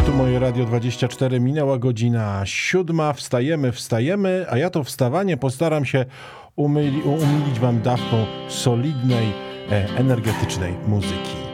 Tu moje Radio 24, minęła godzina 7, wstajemy, a ja to wstawanie postaram się umilić wam dawką solidnej, energetycznej muzyki.